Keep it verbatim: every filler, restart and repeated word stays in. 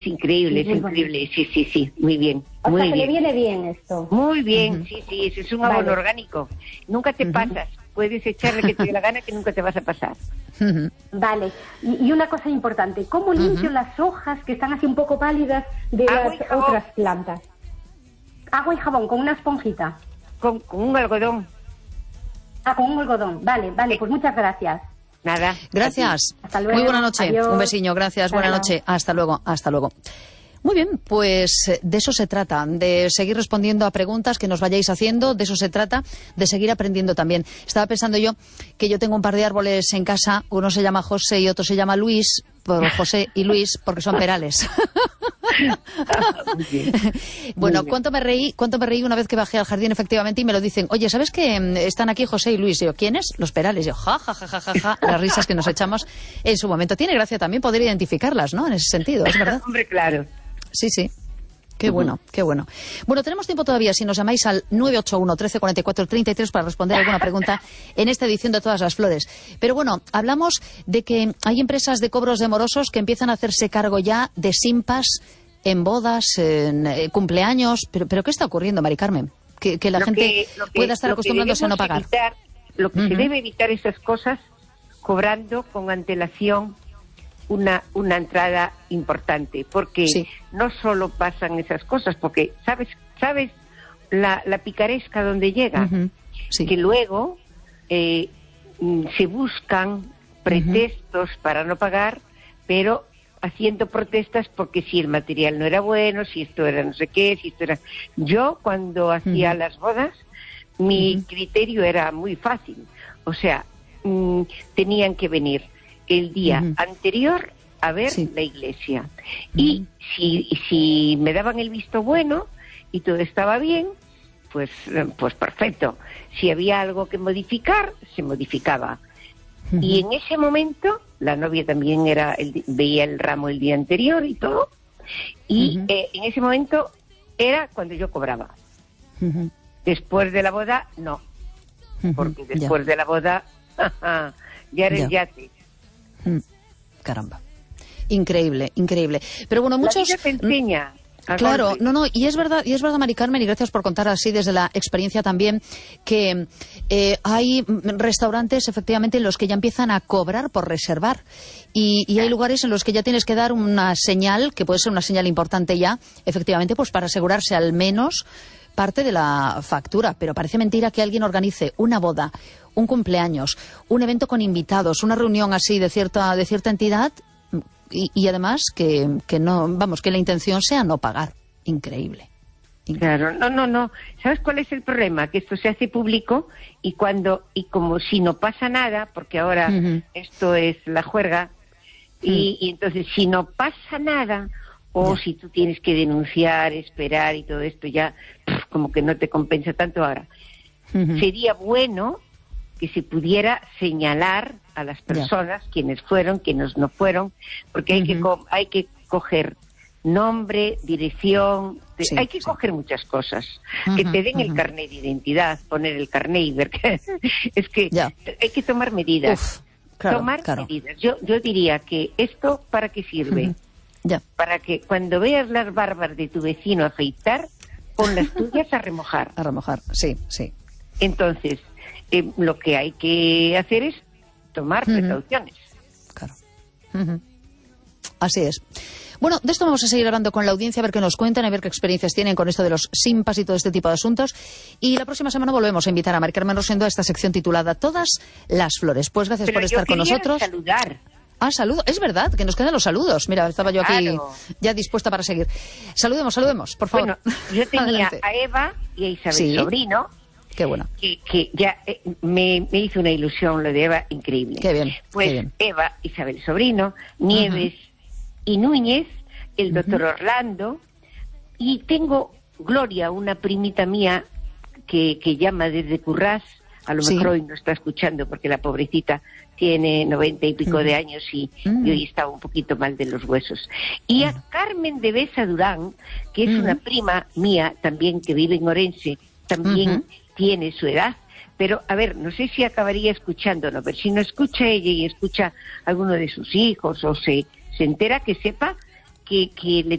increíble, sí, es increíble, bonito. sí, sí, sí, muy bien. O muy sea, que bien. le viene bien esto. Muy bien, uh-huh. sí, sí, eso es un abono vale. orgánico. Nunca te uh-huh. pasas, puedes echarle que te dé la gana que nunca te vas a pasar. Uh-huh. Vale, y, y una cosa importante, ¿cómo limpio uh-huh. las hojas que están así un poco pálidas de Agua las otras plantas? Agua y jabón, con una esponjita. Con, con un algodón. Ah, con un algodón, vale, vale, pues muchas gracias. Nada. Gracias. Hasta luego. Muy buena noche. Adiós. Un besiño. Gracias. Buena noche. Hasta luego. Hasta luego. Muy bien, pues de eso se trata, de seguir respondiendo a preguntas que nos vayáis haciendo, de eso se trata, de seguir aprendiendo también. Estaba pensando yo que yo tengo un par de árboles en casa, uno se llama José y otro se llama Luis, por José y Luis, porque son perales. Bueno, cuánto me reí, cuánto me reí una vez que bajé al jardín, efectivamente, y me lo dicen, oye, ¿sabes que están aquí José y Luis? Y yo, ¿quiénes? Los perales. Y yo, ja, ja, ja, ja, ja, ja, las risas que nos echamos en su momento. Tiene gracia también poder identificarlas, ¿no? En ese sentido, es verdad. Hombre, claro. Sí, sí. Qué bueno, qué bueno. Bueno, tenemos tiempo todavía, si nos llamáis al nueve ocho uno, trece cuarenta y cuatro, treinta y tres para responder alguna pregunta en esta edición de Todas las Flores. Pero bueno, hablamos de que hay empresas de cobros de morosos que empiezan a hacerse cargo ya de simpas en bodas, en eh, cumpleaños. Pero, pero ¿qué está ocurriendo, Mari Carmen? Que, que la lo gente que, que, pueda estar acostumbrándose a no pagar. Evitar, lo que uh-huh. se debe evitar esas cosas cobrando con antelación una una entrada importante, porque sí. no solo pasan esas cosas, porque sabes sabes la, la picaresca donde llega, uh-huh. sí. que luego eh, se buscan pretextos uh-huh. para no pagar, pero haciendo protestas porque si el material no era bueno, si esto era no sé qué, si esto era... Yo cuando hacía uh-huh. las bodas, mi uh-huh. criterio era muy fácil, o sea, mmm, tenían que venir el día uh-huh. anterior a ver sí. la iglesia. Uh-huh. Y si, si me daban el visto bueno y todo estaba bien, pues, pues perfecto. Si había algo que modificar, se modificaba. Uh-huh. Y en ese momento, la novia también era el, veía el ramo el día anterior y todo. Y uh-huh. eh, en ese momento era cuando yo cobraba. Uh-huh. Después de la boda, no. Uh-huh. Porque después ya. de la boda, ya era el yate. Caramba. Increíble, increíble. Pero bueno, muchos... La vida te enseña. Claro, golpe. no, no, y es verdad, y es verdad, Mari Carmen, y gracias por contar así desde la experiencia también, que eh, hay restaurantes, efectivamente, en los que ya empiezan a cobrar por reservar. Y, y hay lugares en los que ya tienes que dar una señal, que puede ser una señal importante ya, efectivamente, pues para asegurarse al menos parte de la factura. Pero parece mentira que alguien organice una boda, un cumpleaños, un evento con invitados, una reunión así de cierta de cierta entidad y, y además que, que no, vamos, que la intención sea no pagar. Increíble. Increíble. Claro, no, no, no. ¿Sabes cuál es el problema? Que esto se hace público y cuando y como si no pasa nada, porque ahora uh-huh. esto es la juerga y, uh-huh. y entonces si no pasa nada o yeah. si tú tienes que denunciar, esperar y todo esto ya pff, como que no te compensa tanto ahora. Uh-huh. Sería bueno que se pudiera señalar a las personas, yeah. quienes fueron, quienes no fueron, porque hay, uh-huh. que, co- hay que coger nombre, dirección, te- sí, hay que sí. coger muchas cosas. Uh-huh, que te den uh-huh. el carnet de identidad, poner el carnet y ver que... es que yeah. hay que tomar medidas. Uf, claro, tomar claro. medidas. Yo, yo diría que esto, ¿para qué sirve? Uh-huh. Yeah. Para que cuando veas las barbas de tu vecino afeitar, pon las tuyas a remojar. A remojar, sí, sí. Entonces, eh, lo que hay que hacer es tomar uh-huh. precauciones. Claro. Uh-huh. Así es. Bueno, de esto vamos a seguir hablando con la audiencia, a ver qué nos cuentan, a ver qué experiencias tienen con esto de los simpas y todo este tipo de asuntos. Y la próxima semana volvemos a invitar a Mari Carmen Rosendo a esta sección titulada Todas las Flores. Pues gracias Pero por estar con nosotros. Saludar. Ah, saludo. Es verdad, que nos quedan los saludos. Mira, estaba yo aquí Claro. ya dispuesta para seguir. Saludemos, saludemos, por favor. Bueno, yo tenía Adelante. a Eva y a Isabel Sí. Sobrino, Qué bueno. que, que ya eh, me, me hizo una ilusión lo de Eva, increíble. Qué bien, Pues qué bien. Eva, Isabel Sobrino, Nieves uh-huh. y Núñez, el doctor uh-huh. Orlando, y tengo Gloria, una primita mía que, que llama desde Currás, a lo Sí. mejor hoy no está escuchando porque la pobrecita tiene noventa y pico uh-huh. de años y, uh-huh. y hoy está un poquito mal de los huesos. Y a Carmen de Besa Durán, que es uh-huh. una prima mía también que vive en Orense, también uh-huh. tiene su edad, pero a ver, no sé si acabaría escuchándonos, pero si no escucha ella y escucha a alguno de sus hijos o se, se entera, que sepa que, que le